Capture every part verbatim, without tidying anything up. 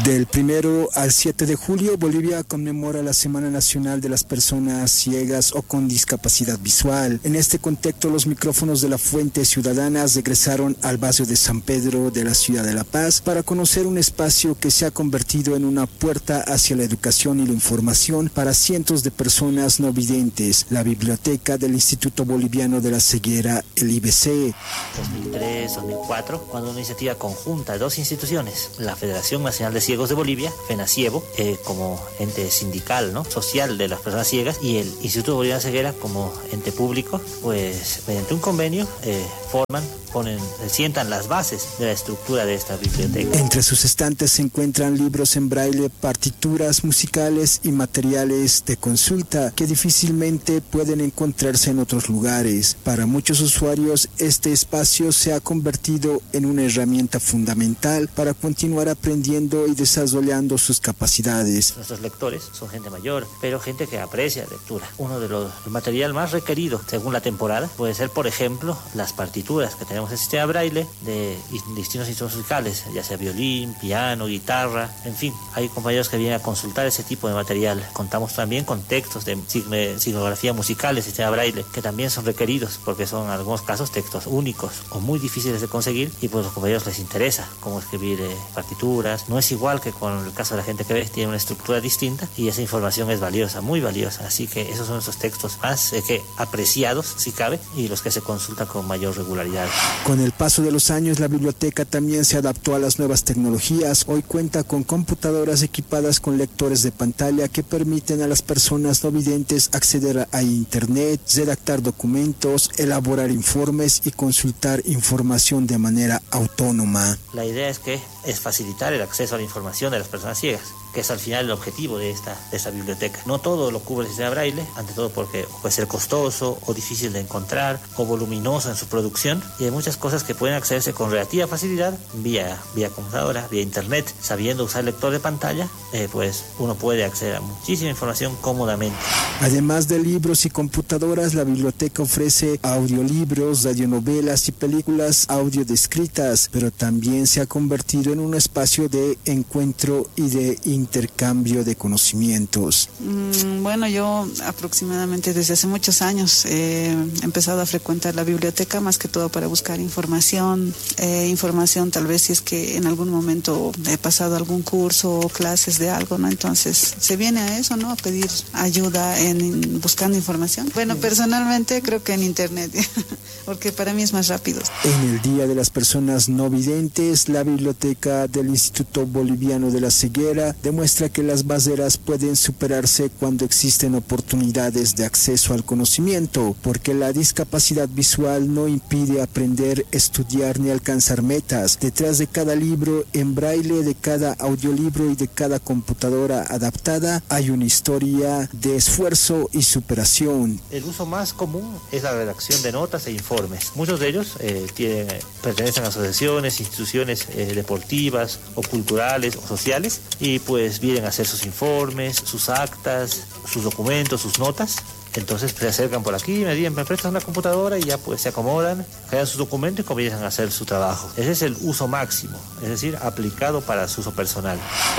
Del primero al siete de julio, Bolivia conmemora la Semana Nacional de las Personas Ciegas o con Discapacidad Visual. En este contexto, los micrófonos de la Fuente Ciudadana regresaron al barrio de San Pedro de la ciudad de La Paz para conocer un espacio que se ha convertido en una puerta hacia la educación y la información para cientos de personas no videntes, la biblioteca del Instituto Boliviano de la Ceguera, el I B C. dos mil tres, dos mil cuatro, cuando una iniciativa conjunta de dos instituciones, la Federación Nacional de Ciegos de Bolivia, FENACIEBO, eh, como ente sindical, ¿no?, social de las personas ciegas, y el Instituto Boliviano de Ceguera como ente público, pues mediante un convenio eh, forman, ponen, sientan las bases de la estructura de esta biblioteca. Entre sus estantes se encuentran libros en braille, partituras musicales y materiales de consulta que difícilmente pueden encontrarse en otros lugares. Para muchos usuarios, este espacio se ha convertido en una herramienta fundamental para continuar aprendiendo y desarrollando sus capacidades. Nuestros lectores son gente mayor, pero gente que aprecia lectura. Uno de los el material más requerido según la temporada puede ser, por ejemplo, las partituras que tenemos en el sistema braille de distintos instrumentos musicales, ya sea violín, piano, guitarra, en fin, hay compañeros que vienen a consultar ese tipo de material. Contamos también con textos de signografía musical del sistema braille que también son requeridos porque son en algunos casos textos únicos o muy difíciles de conseguir, y pues a los compañeros les interesa cómo escribir eh, partituras. No es igual que con el caso de la gente que ve, tiene una estructura distinta y esa información es valiosa, muy valiosa, así que esos son esos textos más eh, que apreciados, si cabe, y los que se consultan con mayor regularidad. Con el paso de los años, la biblioteca también se adaptó a las nuevas tecnologías. Hoy cuenta con computadoras equipadas con lectores de pantalla que permiten a las personas no videntes acceder a internet, redactar documentos, elaborar informes y consultar información de manera autónoma. La idea es que es facilitar el acceso a la información de las personas ciegas, que es al final el objetivo de esta, de esta biblioteca. No todo lo cubre el sistema braille, ante todo porque puede ser costoso o difícil de encontrar o voluminoso en su producción, y hay muchas cosas que pueden accederse con relativa facilidad vía, vía computadora, vía internet. Sabiendo usar el lector de pantalla, eh, pues uno puede acceder a muchísima información cómodamente. Además de libros y computadoras, la biblioteca ofrece audiolibros, radionovelas y películas audio descritas, pero también se ha convertido en un espacio de encuentro y de intercambio de conocimientos. Mm, bueno, yo aproximadamente desde hace muchos años eh, he empezado a frecuentar la biblioteca más que todo para buscar información, eh, información tal vez si es que en algún momento he pasado algún curso o clases de algo, ¿no? Entonces se viene a eso, ¿no? A pedir ayuda en buscando información. Bueno, personalmente creo que en internet, porque para mí es más rápido. En el Día de las Personas No Videntes, la biblioteca del Instituto Boliviano de la Ceguera demuestra que las barreras pueden superarse cuando existen oportunidades de acceso al conocimiento, porque la discapacidad visual no impide aprender, estudiar ni alcanzar metas. Detrás de cada libro en braille, de cada audiolibro y de cada computadora adaptada hay una historia de esfuerzo y superación. El uso más común es la redacción de notas e informes. Muchos de ellos eh, tienen, pertenecen a asociaciones, instituciones eh, deportivas o culturales o sociales, y pues vienen a hacer sus informes, sus actas, sus documentos, sus notas. Entonces se acercan por aquí, me dicen, me prestan una computadora, y ya pues se acomodan, crean sus documentos y comienzan a hacer su trabajo. Ese es el uso máximo, es decir, aplicado para su uso personal.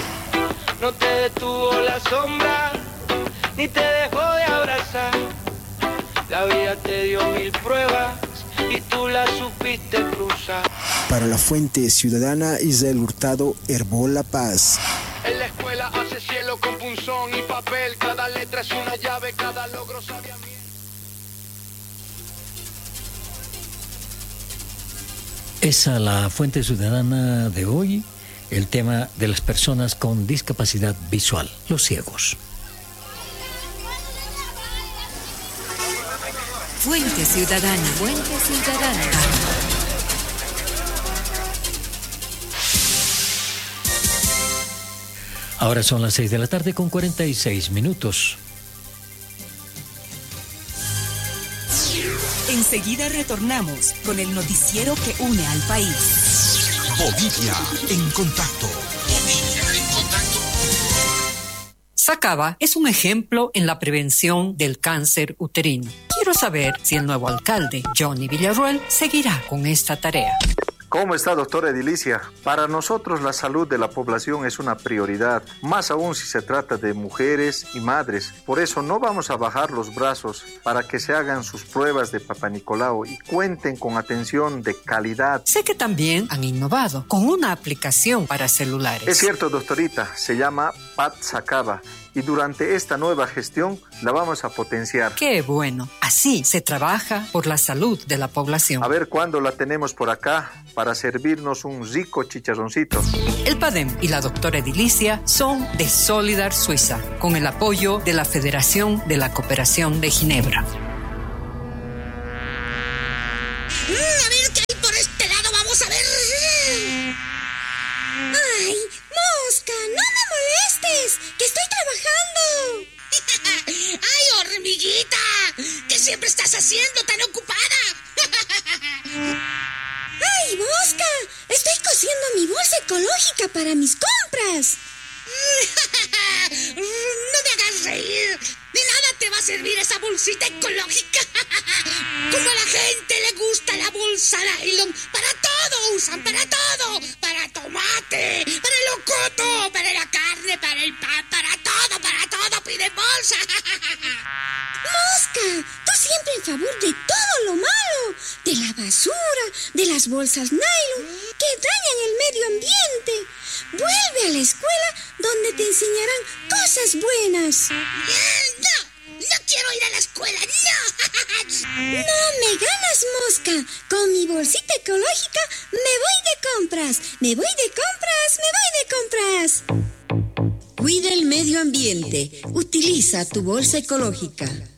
No te detuvo la sombra, ni te dejó de abrazar. La vida te dio mil pruebas y tú las supiste cruzar. Para la Fuente Ciudadana, Israel Hurtado, Herbo La Paz. En la escuela hace cielo con punzón y papel. Cada letra es una llave, cada logro sabe a mí. Esa la Fuente Ciudadana de hoy, el tema de las personas con discapacidad visual, los ciegos. Fuente Ciudadana, Fuente Ciudadana. Ahora son las seis de la tarde con cuarenta y seis minutos. Enseguida retornamos con el noticiero que une al país. Bolivia en contacto. Bolivia en contacto. Sacaba es un ejemplo en la prevención del cáncer uterino. Quiero saber si el nuevo alcalde, Johnny Villarroel, seguirá con esta tarea. ¿Cómo está, doctora Edilicia? Para nosotros la salud de la población es una prioridad, más aún si se trata de mujeres y madres. Por eso no vamos a bajar los brazos para que se hagan sus pruebas de Papá Nicolau y cuenten con atención de calidad. Sé que también han innovado con una aplicación para celulares. Es cierto, doctorita, se llama PatSacaba. Y durante esta nueva gestión la vamos a potenciar. ¡Qué bueno! Así se trabaja por la salud de la población. A ver cuándo la tenemos por acá para servirnos un rico chicharroncito. El PADEM y la doctora Edilicia son de Solidar Suiza, con el apoyo de la Federación de la Cooperación de Ginebra. Mm, a ver qué hay por este lado, vamos a ver. ¡Ay, mosca! ¡No me molestes! ¡Que estoy trabajando! ¡Ay, hormiguita! ¿Qué siempre estás haciendo tan ocupada? ¡Ay, mosca! Estoy cosiendo mi bolsa ecológica para mis compras. No me hagas reír. De nada te va a servir esa bolsita ecológica. Como a la gente le gusta la bolsa nylon. Para todo usan, para todo. Para tomate, para el locoto, para la carne, para el pan, para todo, para todo piden bolsa. Mosca, tú siempre en favor de todo lo malo. De la basura, de las bolsas nylon que dañan el medio ambiente. Vuelve a la escuela donde te enseñarán cosas buenas. ¡No! ¡No quiero ir a la escuela! ¡No! ¡No me ganas, mosca! Con mi bolsita ecológica me voy de compras. Me voy de compras, me voy de compras. Cuida el medio ambiente. Utiliza tu bolsa ecológica.